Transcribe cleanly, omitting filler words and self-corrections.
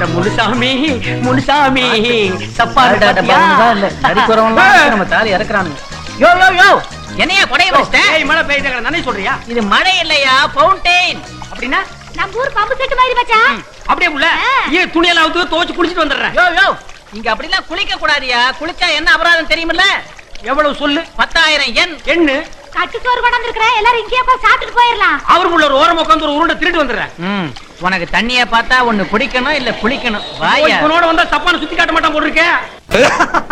முனுசாமி முனுசாமி சப்பாடு நம்ம தாலி இறக்குறானுங்க. யோ யோ யோ என்னையா கொடைய வச்சிட்டேன்? ஏய் மழை பெய்யுது நானே சொல்றியா? இது மழை இல்லையா, ஃபவுண்டைன். அப்படின்னா நம்ம ஊர் பம்பு செட்டு மாதிரி மச்சான். அப்படியே உள்ள ஏன் துணியெல்லாம் அவுத்து துவைச்சு குளிச்சிட்டு வந்துடுறேன். யோ யோ இங்க அப்படிலாம் குளிக்க கூடாதியா. குளிச்சா என்ன அபராதம் தெரியுமில்ல? எவ்வளவு சொல்லு? 10,000 எண். எண்ணு. கட்டு சோறு கொண்டு இருக்கிறேன், எல்லாரும் இங்கேயே போய் சாப்பிட்டுட்டு போயிடலாம். அவருக்குள்ள ஒரு ஓரம் உட்காந்து ஒரு உருண்டை திருட்டு வந்துடுறேன். உனக்கு தண்ணிய பார்த்தா ஒண்ணு குடிக்கணும் இல்ல குளிக்கணும். வாயா உன்னோட வந்தா தப்பான சுத்தி காட்ட மாட்டான் போட்டிருக்கேன்.